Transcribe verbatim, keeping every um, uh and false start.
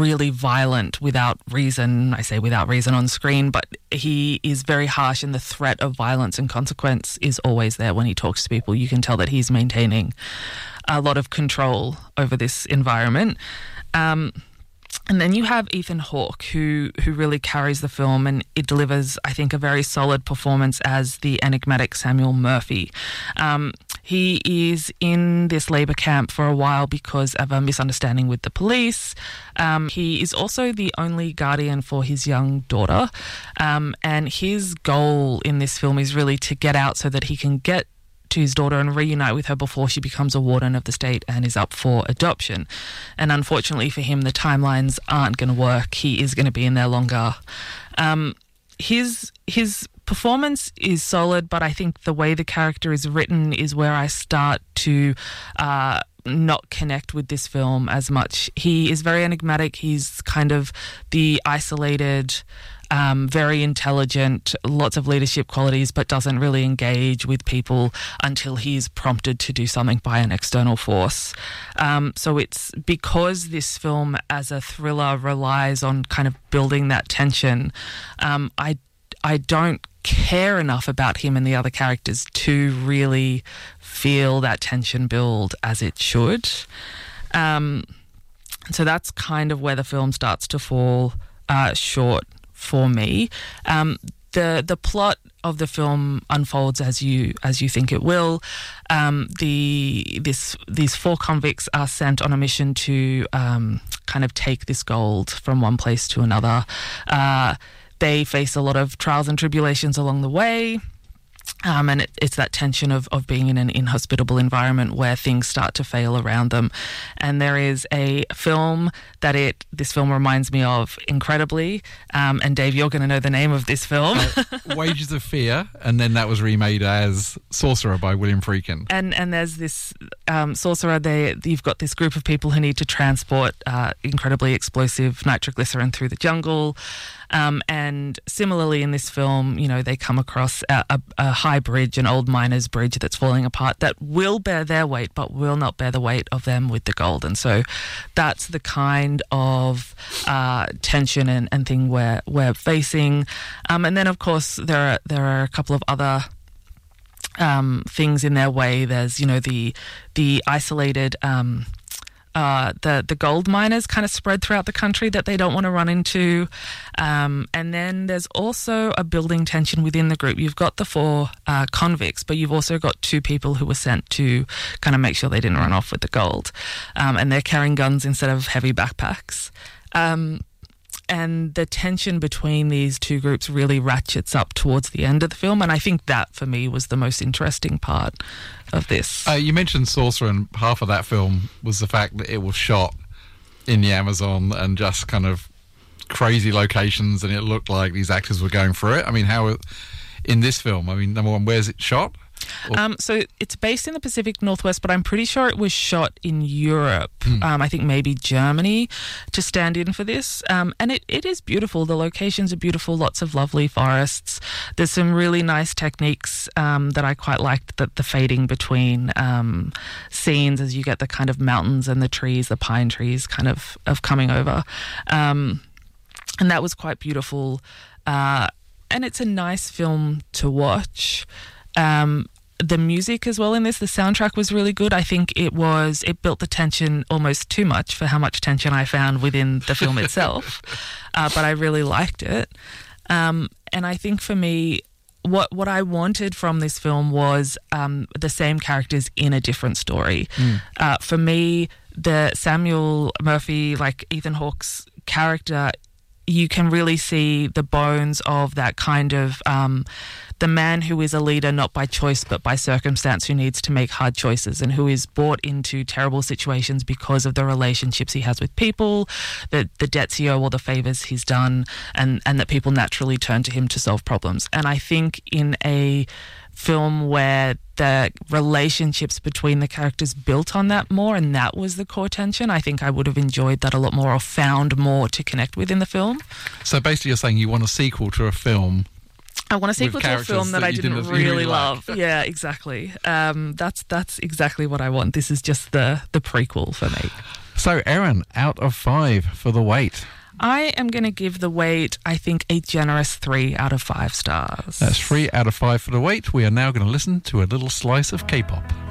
really violent without reason. I say without reason on screen, but he is very harsh, and the threat of violence and consequence is always there when he talks to people. You can tell that he's maintaining a lot of control over this environment. Um, and then you have Ethan Hawke, who who really carries the film, and it delivers, I think, a very solid performance as the enigmatic Samuel Murphy. Um, he is in this labour camp for a while because of a misunderstanding with the police. Um, he is also the only guardian for his young daughter, um, and his goal in this film is really to get out so that he can get to his daughter and reunite with her before she becomes a warden of the state and is up for adoption. And unfortunately for him, the timelines aren't going to work. He is going to be in there longer. Um, his his performance is solid, but I think the way the character is written is where I start to uh, not connect with this film as much. He is very enigmatic. He's kind of the isolated, Um, very intelligent, lots of leadership qualities, but doesn't really engage with people until he's prompted to do something by an external force. Um, so it's because this film as a thriller relies on kind of building that tension, um, I, I don't care enough about him and the other characters to really feel that tension build as it should. Um, so that's kind of where the film starts to fall uh, short for me. Um, the the plot of the film unfolds as you as you think it will. Um, the this these four convicts are sent on a mission to um, kind of take this gold from one place to another. Uh, they face a lot of trials and tribulations along the way. Um, and it, it's that tension of, of being in an inhospitable environment where things start to fail around them. And there is a film that it this film reminds me of incredibly. Um, and Dave, you're going to know the name of this film. uh, Wages of Fear, and then that was remade as Sorcerer by William Friedkin. And and there's this um, Sorcerer. They you've got this group of people who need to transport uh, incredibly explosive nitroglycerin through the jungle. Um, and similarly in this film, you know, they come across a, a, a high bridge, an old miner's bridge that's falling apart that will bear their weight, but will not bear the weight of them with the gold. And so that's the kind of uh, tension and, and thing we're, we're facing. Um, and then, of course, there are, there are a couple of other um, things in their way. There's, you know, the, the isolated... Um, Uh, the the gold miners kind of spread throughout the country that they don't want to run into. Um, and then there's also a building tension within the group. You've got the four uh, convicts, but you've also got two people who were sent to kind of make sure they didn't run off with the gold. Um, and they're carrying guns instead of heavy backpacks. Um, and the tension between these two groups really ratchets up towards the end of the film. And I think that, for me, was the most interesting part of this. Uh, you mentioned Sorcerer, and half of that film was the fact that it was shot in the Amazon and just kind of crazy locations, and it looked like these actors were going for it. I mean, how in this film, I mean, number one, where's it shot? Um, so it's based in the Pacific Northwest, but I'm pretty sure it was shot in Europe. Mm. Um, I think maybe Germany to stand in for this. Um, and it, it is beautiful. The locations are beautiful, lots of lovely forests. There's some really nice techniques um, that I quite liked, that the fading between um, scenes as you get the kind of mountains and the trees, the pine trees kind of, of coming over. Um, and that was quite beautiful. Uh, and it's a nice film to watch. Um, the music as well in this, the soundtrack was really good. I think it was, it built the tension almost too much for how much tension I found within the film itself. Uh, but I really liked it. Um, and I think for me, what what I wanted from this film was um, the same characters in a different story. Mm. Uh, for me, the Samuel Murphy, like Ethan Hawke's character, you can really see the bones of that kind of um, the man who is a leader not by choice but by circumstance, who needs to make hard choices and who is brought into terrible situations because of the relationships he has with people, the, the debts he owes or the favours he's done, and, and that people naturally turn to him to solve problems. And I think in a film where the relationships between the characters built on that more, and that was the core tension, I think I would have enjoyed that a lot more, or found more to connect with in the film. So basically you're saying you want a sequel to a film. I want a sequel to a film that, that I didn't, didn't really, really love. Like. Yeah, exactly. Um, that's that's exactly what I want. This is just the, the prequel for me. So, Erin, out of five for The Wait. I am going to give The Wait, I think, a generous three out of five stars. That's three out of five for The Wait. We are now going to listen to a little slice of K-pop.